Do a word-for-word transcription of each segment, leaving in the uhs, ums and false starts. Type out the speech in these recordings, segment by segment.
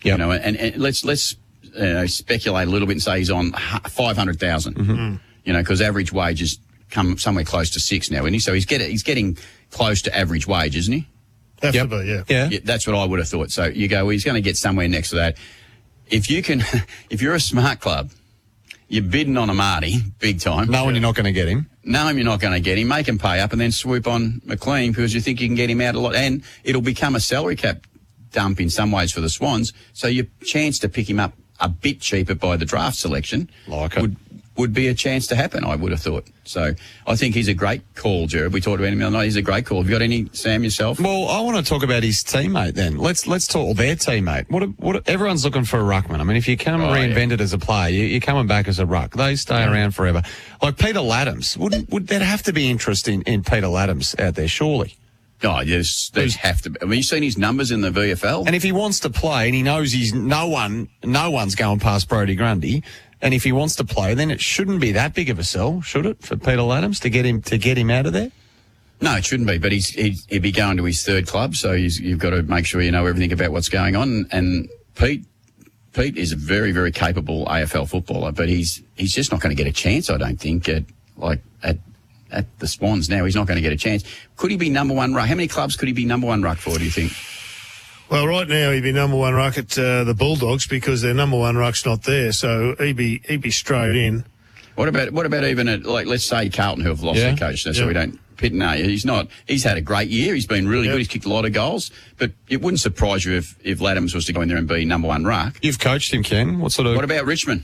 Yep. You know, and, and let's let's uh, speculate a little bit and say he's on five hundred thousand. Mm-hmm. You know, because average wages come somewhere close to six now, isn't he? So he's getting he's getting close to average wage, isn't he? Have Yep. to be, yeah. Yeah. Yeah, that's what I would have thought. So you go, well, he's going to get somewhere next to that. If you can, if you're a smart club, you're bidding on Amati big time. Knowing you're not going to get him. Know him, you're not going to get him. Make him pay up and then swoop on McLean because you think you can get him out a lot. And it'll become a salary cap dump in some ways for the Swans. So your chance to pick him up a bit cheaper by the draft selection Like it. would would be a chance to happen, I would have thought. So I think he's a great call, Jared. We talked about him the other night. He's a great call. Have you got any, Sam, yourself? Well, I want to talk about his teammate then. Let's let's talk or their teammate. What what everyone's looking for a ruckman. I mean, if you come Oh, reinvented as a player, you, you're coming back as a ruck. They stay around forever. Like Peter Laddams, wouldn't would there have to be interest in, in Peter Laddams out there? Surely. Oh, yes, there's have to be. I mean, you've seen his numbers in the V F L? And if he wants to play and he knows he's no one, no one's going past Brodie Grundy, and if he wants to play, then it shouldn't be that big of a sell, should it, for Peter Laddams to get him to get him out of there? No, it shouldn't be, but he's, he'd, he'd be going to his third club, so he's, you've got to make sure you know everything about what's going on. And Pete Pete is a very, very capable A F L footballer, but he's he's just not going to get a chance, I don't think, at, like, at at the Swans now. He's not going to get a chance. Could he be number one ruck? How many clubs could he be number one ruck for, do you think? Well, right now he'd be number one ruck at uh, the Bulldogs because their number one ruck's not there, so he'd be he'd be straight in. What about what about even at, like, let's say Carlton, who have lost Yeah. their coach, so Yeah. we don't pit no, he's not. He's had a great year. He's been really Yeah. good. He's kicked a lot of goals, but it wouldn't surprise you if if Laddams was to go in there and be number one ruck. You've coached him, Ken. What sort of? What about Richmond?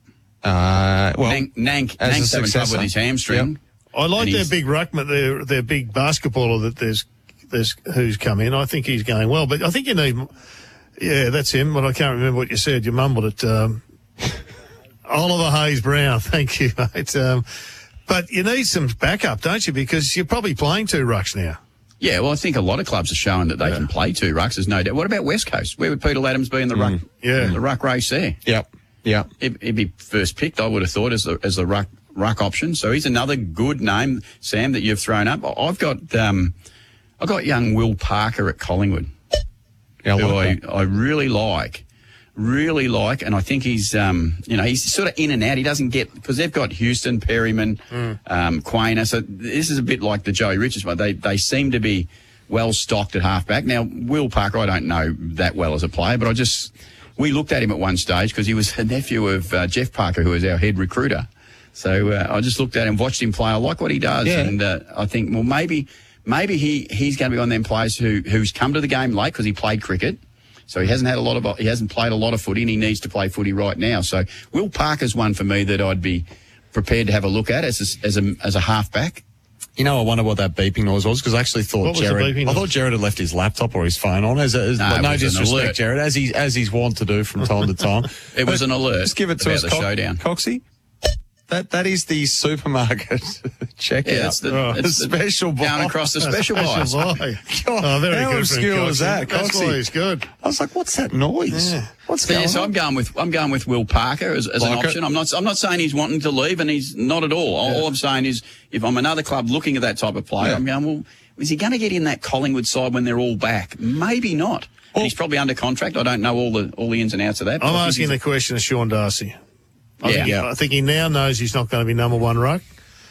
uh, well, Nank, Nank, as a Nank's having trouble successor. with his hamstring. I like And their he's- big ruckman, their their big basketballer that there's there's who's come in. I think he's going well, but I think you need. Yeah, that's him. But I can't remember what you said. You mumbled it. Um, Oliver Hayes Brown. Thank you, mate. Um, but you need some backup, don't you? Because you're probably playing two rucks now. Yeah, well, I think a lot of clubs are showing that they can play two rucks. There's no doubt. What about West Coast? Where would Peter Laddams be in the ruck? Yeah. the ruck race there. Yep. Yep. He'd, he'd be first picked, I would have thought, as the as the ruck ruck option. So he's another good name, Sam, that you've thrown up. I've got um, I've got young Will Parker at Collingwood, Yeah, I who I, like that. I really like, really like, and I think he's um, you know he's sort of in and out. He doesn't get because they've got Houston, Perryman, um, Quainer. So this is a bit like the Joey Richards one. They they seem to be well stocked at halfback. Now Will Parker, I don't know that well as a player, but I just we looked at him at one stage because he was a nephew of uh, Jeff Parker, who was our head recruiter. So uh, I just looked at him, watched him play. I like what he does, Yeah. and uh, I think well maybe maybe he he's going to be one of them players who who's come to the game late because he played cricket. So he hasn't had a lot of, he hasn't played a lot of footy and he needs to play footy right now. So Will Parker's one for me that I'd be prepared to have a look at as a, as a, as a halfback. You know, I wonder what that beeping noise was because I actually thought What was the Jared. beeping I noise? thut Jared had left his laptop or his phone on. As, as No, it no was an disrespect, alert. Jared, as he as he's wont to do from time to time. It was But an alert Just give it to about us, the Cox- showdown. Coxie. That that is the supermarket checkout. Yeah, that's the, Oh. that's the Special buy. Going across the special buys. buy. God, Oh, very how good obscure from was Coxie. that, That's Coxie? why he's good. I was like, "What's that noise? Yeah. What's But going yeah, so on?" I'm going with I'm going with Will Parker as, as an Like it. option. I'm not I'm not saying he's wanting to leave, and he's not at all. All, all I'm saying is, if I'm another club looking at that type of player, Yeah. I'm going, well, is he going to get in that Collingwood side when they're all back? Maybe not. And Well- he's probably under contract. I don't know all the all the ins and outs of that. but I'm I think asking he's- the question of Sean Darcy. I, Yeah. think he, Yeah. I think he now knows he's not going to be number one ruck.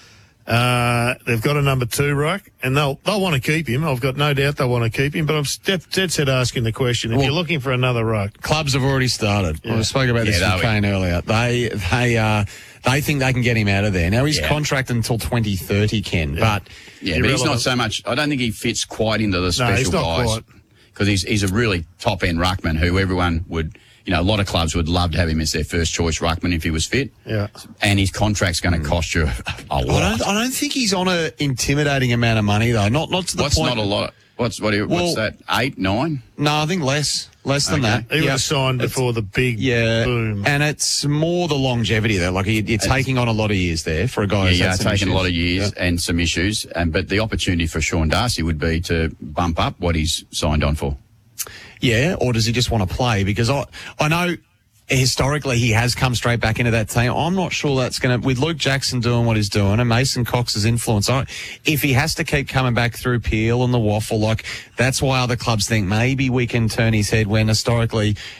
Uh, they've got a number two ruck, and they'll they'll want to keep him. I've got no doubt they'll want to keep him. But I'm dead, dead set asking the question: if Well- you're looking for another ruck, Clubs have already started. I spoke about this Yeah, with they- Kane earlier. They they uh they think they can get him out of there. Now he's Yeah. contracted until twenty thirty, Ken, but Yeah, but he's not Irrelevant. so much. I don't think he fits quite into the special he's not guys quite. because he's he's a really top end ruckman who everyone would. You know, a lot of clubs would love to have him as their first choice ruckman if he was fit. yeah. And his contract's going to cost you a I lot. don't I don't think he's on a intimidating amount of money though. Not not to the What's point. not a lot? What's what? do you- What's Well- that? Eight, nine? No, I think less less than Okay. that. He Yeah. was signed It's- before the big Yeah, boom. and it's more the longevity there. Like you- you're taking on a lot of years there for a guy. Yeah, who's you had are some taking a lot of issues. years and some issues. And but the opportunity for Sean Darcy would be to bump up what he's signed on for. Yeah, or does he just want to play? Because I I know historically he has come straight back into that team. I'm not sure that's going to, with Luke Jackson doing what he's doing and Mason Cox's influence, I, if he has to keep coming back through Peel and the Waffle, like that's why other clubs think maybe we can turn his head when historically